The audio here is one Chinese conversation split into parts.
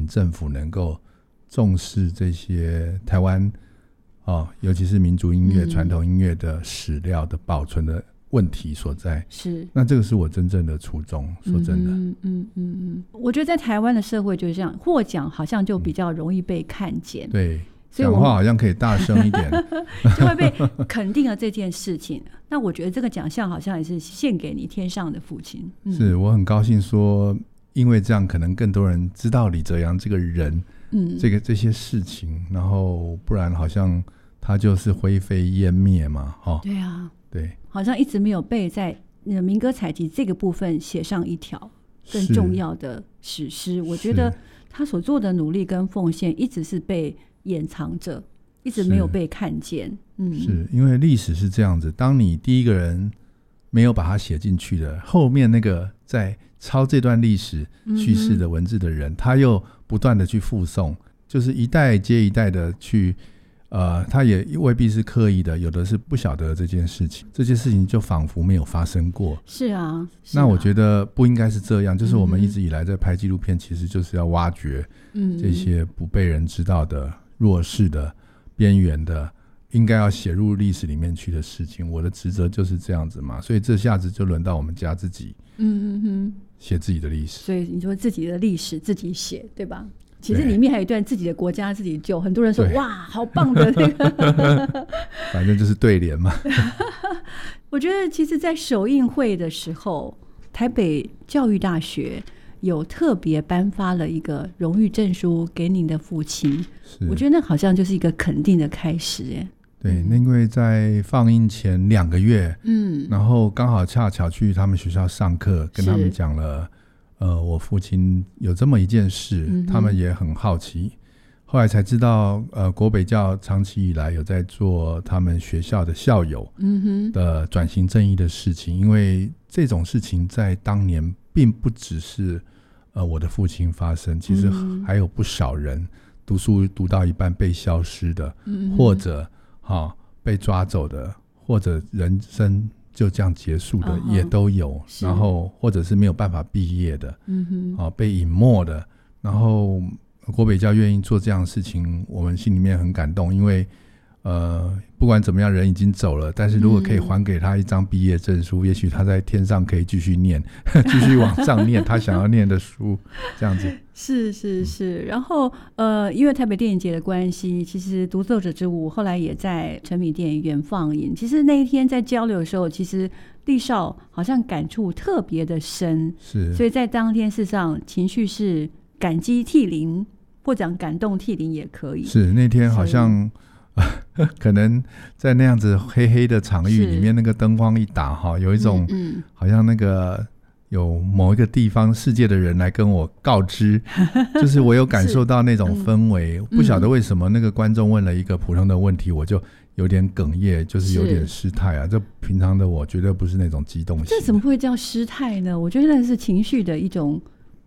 请政府能够重视这些台湾尤其是民族音乐、传统音乐的史料的保存的问题所在。是，那这个是我真正的初衷，说真的。 我觉得在台湾的社会就是这样，获奖好像就比较容易被看见。 对，讲话好像可以大声一点就会被肯定了这件事情。那我觉得这个奖项好像也是献给你天上的父亲。 是，我很高兴说，因为这样可能更多人知道李泽洋这个人，这些事情，然后不然好像他就是灰飞烟灭嘛。 对啊， 对， 好像一直没有被在民歌采集这个部分写上一条更重要的史诗。我觉得他所做的努力跟奉献一直是被掩藏着，一直没有被看见。 是因为历史是这样子，当你第一个人没有把它写进去的，后面那个在抄这段历史叙事的文字的人，他又不断的去附送，就是一代接一代的去他也未必是刻意的，有的是不晓得这件事情，这件事情就仿佛没有发生过。 是啊， 那我觉得不应该是这样，就是我们一直以来在拍纪录片，其实就是要挖掘这些不被人知道的、弱势的、边缘的，应该要写入历史里面去的事情。我的职责就是这样子嘛，所以这下子就轮到我们家自己写自己的历史。 所以你说自己的历史自己写，对吧？其实里面还有一段自己的国家自己救，很多人说哇好棒的那个反正就是对联嘛我觉得其实在首映会的时候，台北教育大学有特别颁发了一个荣誉证书给您的父亲，我觉得那好像就是一个肯定的开始耶。 对，那因为在放映前2个月然后刚好恰巧去他们学校上课，跟他们讲了我父亲有这么一件事，他们也很好奇，后来才知道国北教长期以来有在做他们学校的校友的转型正义的事情，因为这种事情在当年并不只是我的父亲发生，其实还有不少人读书读到一半被消失的，或者被抓走的，或者人生就这样结束的也都有，然后或者是没有办法毕业的，被隐没的，然后国北教愿意做这样的事情，我们心里面很感动，因为不管怎么样人已经走了，但是如果可以还给他一张毕业证书，也许他在天上可以继续念继续往上念他想要念的书，这样子。 是然后因为台北电影节的关系，其实独奏者之舞后来也在诚品电影院放映。其实那一天在交流的时候，其实立少好像感触特别的深，所以在当天事实上情绪是感激涕零，或者感动涕零也可以。是那天好像可能在那样子黑黑的场域里面，那个灯光一打有一种好像那个有某一个地方世界的人来跟我告知就是我有感受到那种氛围不晓得为什么那个观众问了一个普通的问题，我就有点哽咽，就是有点失态啊。这平常的我绝对不是那种激动型。 这怎么会叫失态呢？我觉得那是情绪的一种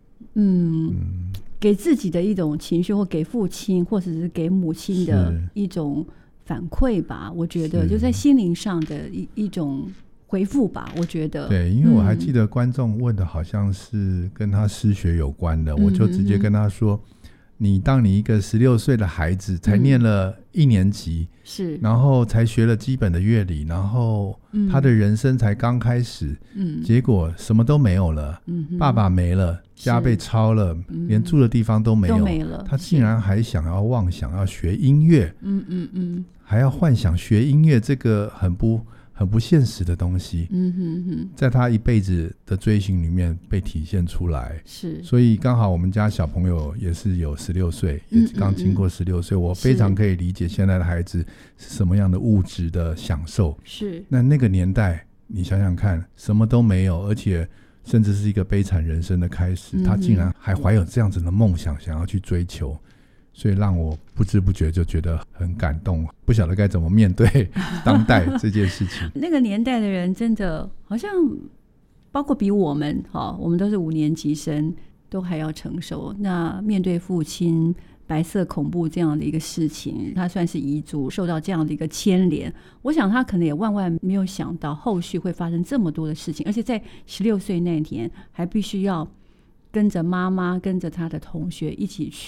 给自己的一种情绪，或给父亲或者是给母亲的一种反馈吧。我觉得就在心灵上的一种回复吧，我觉得。 对，因为我还记得观众问的好像是跟他失学有关的，我就直接跟他说，当你一个16岁的孩子才念了1年级，然后才学了基本的乐理，然后他的人生才刚开始，结果什么都没有了，爸爸没了，家被抄了，连住的地方都没有了，他竟然还想要妄想要学音乐，还要幻想学音乐，这个很不现实的东西，在他一辈子的追寻里面被体现出来。所以刚好我们家小朋友也是有16岁，也刚经过16岁，我非常可以理解现在的孩子是什么样的物质的享受。那个年代你想想看，什么都没有，而且甚至是一个悲惨人生的开始，他竟然还怀有这样子的梦想想要去追求，所以让我不知不觉就觉得很感动，不晓得该怎么面对当代这件事情那个年代的人真的好像包括比我们都是5年级生都还要成熟。那面对父亲白色恐怖这样的一个事情，他算是遗族受到这样的一个牵连，我想他可能也万万没有想到后续会发生这么多的事情，而且在16岁那年还必须要跟着妈妈跟着他的同学一起